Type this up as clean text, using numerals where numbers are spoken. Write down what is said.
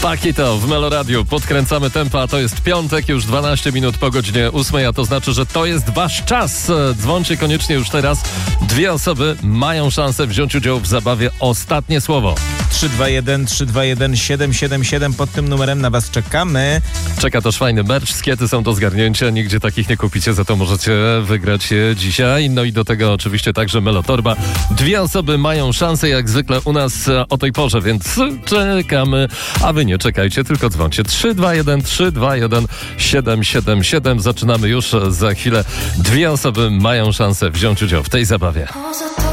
Tak i to w Meloradiu podkręcamy tempo, a to jest piątek, już 12 minut po godzinie 8, a to znaczy, że to jest wasz czas. Dzwońcie koniecznie już teraz. 2 osoby mają szansę wziąć udział w zabawie Ostatnie Słowo. 321-321-777, pod tym numerem na was czekamy. Czeka też fajny merch, skiety są do zgarnięcia, nigdzie takich nie kupicie, za to możecie wygrać je dzisiaj. No i do tego oczywiście także Melotorba. 2 osoby mają szansę jak zwykle u nas o tej porze, więc czekamy, a wy nie czekajcie, tylko dzwońcie. 321-321-777. Zaczynamy już za chwilę. 2 osoby mają szansę wziąć udział w tej zabawie.